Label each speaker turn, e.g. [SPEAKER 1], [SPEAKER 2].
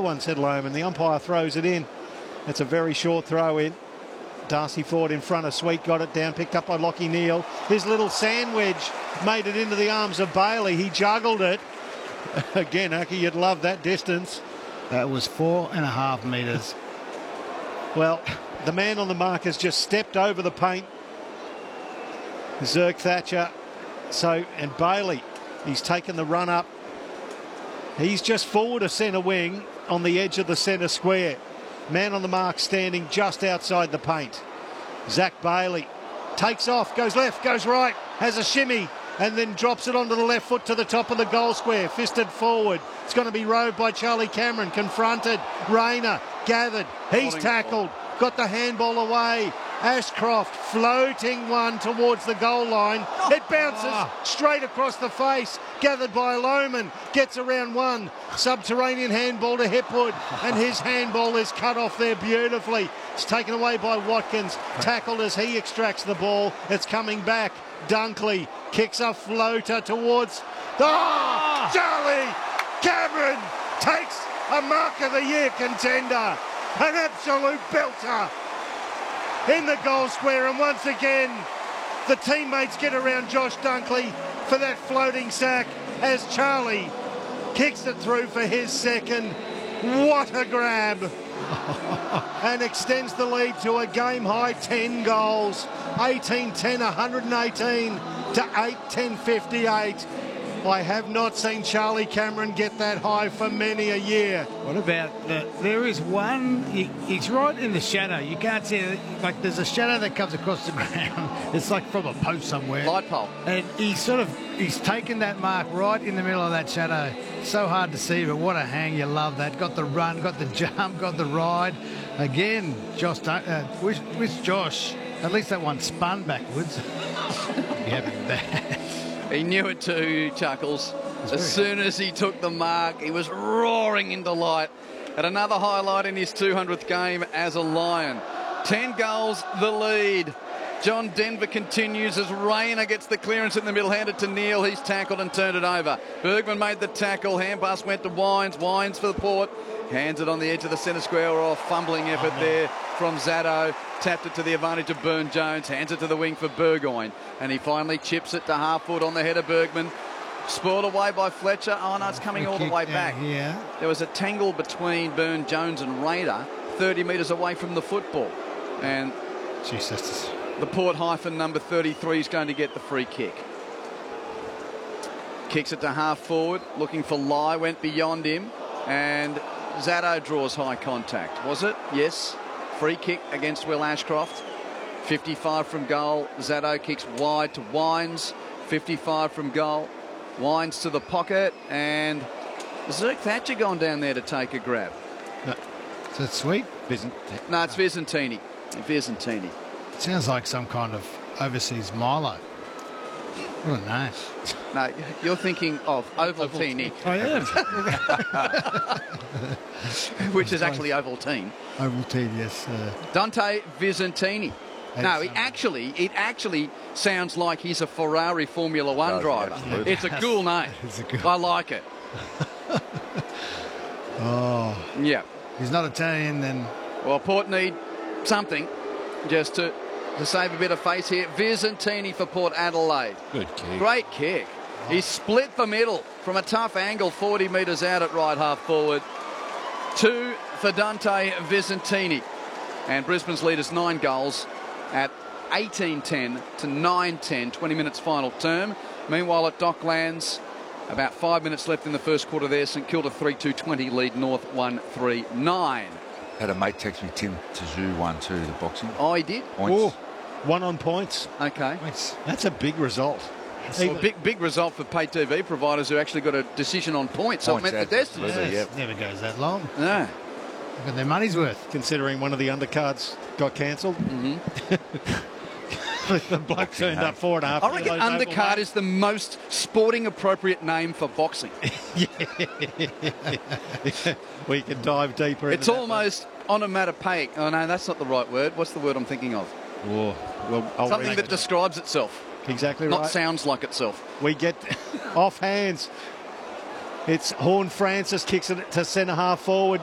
[SPEAKER 1] one, said Lohman. The umpire throws it in. It's a very short throw in. Darcy Ford in front of Sweet, got it down, picked up by Lachie Neale. His little sand wedge made it into the arms of Bailey. He juggled it. Again, Aki, you'd love that distance.
[SPEAKER 2] That was 4.5 metres.
[SPEAKER 1] Well, the man on the mark has just stepped over the paint. Zerk Thatcher. And Bailey, he's taken the run up. He's just forward of centre wing on the edge of the centre square. Man on the mark standing just outside the paint. Zach Bailey takes off, goes left, goes right, has a shimmy, and then drops it onto the left foot to the top of the goal square, fisted forward. It's going to be rowed by Charlie Cameron, confronted. Rayner gathered, he's tackled, got the handball away. Ashcroft floating one towards the goal line. It bounces straight across the face. Gathered by Lohman. Gets around one. Subterranean handball to Hipwood. And his handball is cut off there beautifully. It's taken away by Watkins. Tackled as he extracts the ball. It's coming back. Dunkley kicks a floater towards... Charlie Cameron takes a Mark of the Year contender. An absolute belter in the goal square, and once again the teammates get around Josh Dunkley for that floating sack as Charlie kicks it through for his second. What a grab! And extends the lead to a game high 10 goals. 18-10, 118 to 8-10, 58. I have not seen Charlie Cameron get that high for many a year.
[SPEAKER 2] What about there is one, he's right in the shadow. You can't see it. Like there's a shadow that comes across the ground. It's like from a post somewhere.
[SPEAKER 3] Light pole.
[SPEAKER 2] And he's taken that mark right in the middle of that shadow. So hard to see, but what a hang. You love that. Got the run, got the jump, got the ride. Again, Josh, with Josh, at least that one spun backwards. Be happy with that.
[SPEAKER 3] He knew it too, Chuckles. As soon as he took the mark, he was roaring into light. At another highlight in his 200th game as a Lion. 10 goals, the lead. John Denver continues as Rayner gets the clearance in the middle, handed to Neale. He's tackled and turned it over. Bergman made the tackle. Hand pass went to Wines. Wines for the Port. Hands it on the edge of the centre square. Or a fumbling effort there from Zatto. Tapped it to the advantage of Burne-Jones. Hands it to the wing for Burgoyne. And he finally chips it to half foot on the head of Bergman. Spoiled away by Fletcher. Oh, no, it's coming all the way back.
[SPEAKER 2] Yeah.
[SPEAKER 3] There was a tangle between Burne-Jones and Rayner, 30 metres away from the football. And
[SPEAKER 2] Jesus.
[SPEAKER 3] The Port hyphen number 33 is going to get the free kick. Kicks it to half forward, looking for Lai, went beyond him. And Zatto draws high contact. Was it? Yes. Free kick against Will Ashcroft. 55 from goal. Zatto kicks wide to Wines. 55 from goal. Wines to the pocket. And Zerk Thatcher gone down there to take a grab.
[SPEAKER 2] No. Is that Sweet?
[SPEAKER 3] No, it's Visentini. Visentini.
[SPEAKER 2] Sounds like some kind of overseas Milo. What a name.
[SPEAKER 3] No, you're thinking of Ovaltine.
[SPEAKER 2] I am.
[SPEAKER 3] Which is actually Ovaltine.
[SPEAKER 2] Ovaltine, yes.
[SPEAKER 3] Dante Visentini. No, it actually sounds like he's a Ferrari Formula One driver.
[SPEAKER 4] Absolutely.
[SPEAKER 3] It's a cool name. I like it.
[SPEAKER 2] Oh.
[SPEAKER 3] Yeah.
[SPEAKER 2] He's not Italian, then.
[SPEAKER 3] Well, Port need something just to save a bit of face here. Visentini for Port Adelaide.
[SPEAKER 4] Good kick.
[SPEAKER 3] Great kick. He split the middle from a tough angle, 40 metres out at right half forward. 2 for Dante Visentini. And Brisbane's lead is 9 goals at 18-10 to 9-10, 20 minutes final term. Meanwhile at Docklands, about 5 minutes left in the first quarter there. St Kilda 3-2-20 lead North 1-3-9.
[SPEAKER 4] Had a mate text me, Tim Tazoo won too, the boxing.
[SPEAKER 3] Oh, he did?
[SPEAKER 4] Points.
[SPEAKER 1] One on points.
[SPEAKER 3] Okay.
[SPEAKER 1] That's a big result.
[SPEAKER 3] Well, big result for pay TV providers who actually got a decision on points. So it meant the destiny.
[SPEAKER 4] Yep.
[SPEAKER 2] Never goes that long.
[SPEAKER 3] No.
[SPEAKER 2] Look at their money's worth.
[SPEAKER 1] Considering one of the undercards got cancelled. The bloke turned up 4.5.
[SPEAKER 3] I reckon undercard is the most sporting appropriate name for boxing.
[SPEAKER 1] We can dive deeper into
[SPEAKER 3] It's almost onomatopoeic. Oh, no, that's not the right word. What's the word I'm thinking of?
[SPEAKER 1] Oh, well,
[SPEAKER 3] Something that describes itself.
[SPEAKER 1] Exactly right.
[SPEAKER 3] Not sounds like itself.
[SPEAKER 1] We get off hands. It's Horn Francis kicks it to centre half forward.